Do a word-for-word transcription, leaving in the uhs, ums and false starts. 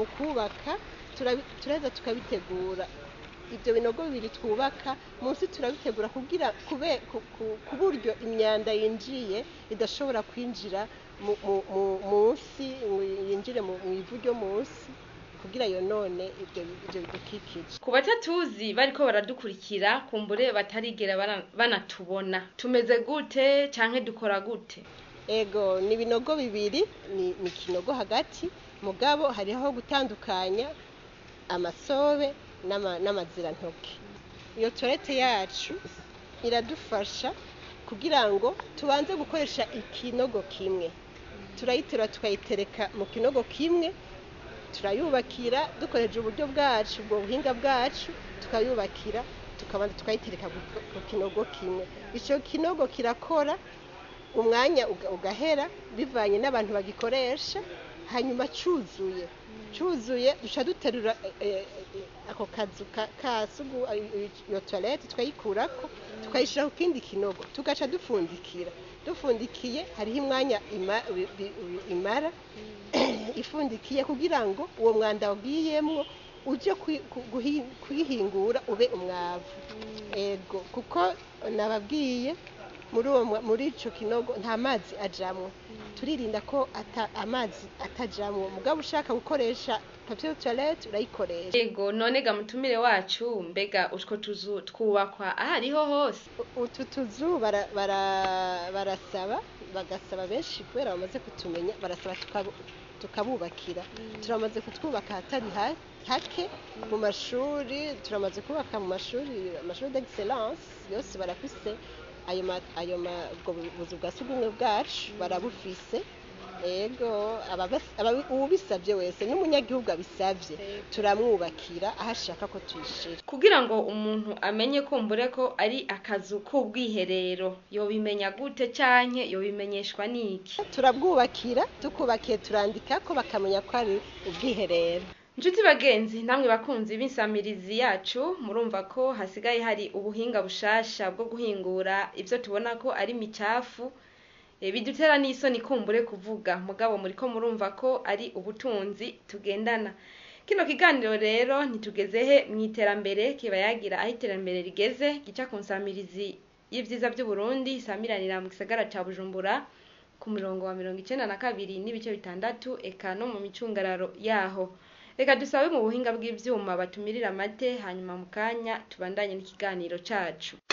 kubaka turaheza tukabitegura ibyo binogo bibiri twubaka munsi turabitegura kugira kube ku buryo imyanda yinjiye idashobora kwinjira munsi yinjire mu ivu ryo munsi kugira yonone ibyo bidukikije. Ku batatuzi bariko baradukurikira kumbure batarigera banatubona tumeze gute canke dukora gute? Ego ni binogo bibiri, ni ikinogo hagati mugabo hariho gutandukanya amasobe n'amazirantoke. Iyo toilette yacu iradufasha kugira ngo tubanze gukoresha ikinogo kimwe, turayiterura tukayitereka mu kinogo kimwe, turayubakira dukoresheje uburyo bwacu, ubwo buhinga bwacu tukayubakira tukabanza tukayitereka ku kinogo kimwe. Ico kinogo kirakora umwanya ugahera bivanye n'abantu bagikoresha, hanyuma cuzuye cuzuye duca duterura ako kazu kasugu iyo toilette tukayikurako tukayishira ku kindi kinogo tugaca dufundikira dufundikiye hariho imwanya imara ifundikiye kugira ngo uwo mwanda wagiyemwo uje kwihingura ube umwavu. Ego kuko nababwiye muri uwo muri ico kinogo nta mazi ajamwo, turirinda ko ata amazi atajamwo, mugabo ushaka gukoresha papier toilette urayikoresha. Ego none ga mutumire wacu mbega utwo tuzu twubakwa ahariho hose? Utu tuzu barasaba bagasaba benshi kubera bamaze kutumenya, barasaba tukabubakira. Turamaze kutwubaka hatari hake mu mashuri, turamaze kubaka mu mashuri amashuri d'excellence yose barafise ayo ayo buzu bwa sugumwe bwacu barabufise. Ego ubisabye wese n'umunyagihugu abisabye turamwubakira aho ashaka ko tuyishira. Kugira ngo umuntu amenye ko mbure ko ari akazu k'ubwiherero yobimenya gute canke yobimenyeshwa niki? Turabwubakira, tukubakiye turandika ko bakamenya ko ari ubwiherero. Njuti bagenzi namwe bakunzi b'insamirizi yacu murumva ko hasigaye hari ubuhinga bushasha bwo guhingura ivyo tubona ko ari micafu. E, bidutera n'isoni kumbure kuvuga mugabo muriko murumva ko ari ubutunzi tugendana. Kino kiganiro rero ntitugezehe mwiterambere kiba yagira aho iterambere rigeze gica ku nsamirizi y'ivyiza by'u Burundi isamiranira mu gisagara ca Bujumbura ku mirongo wa mirongo icenda na kabiri n'ibice bitandatu eka no mu micungararo yaho. Reka dusabe mu buhinga bw'ivyuma batumirira amate hanyuma mu kanya tubandanye n'ikiganiro cacu.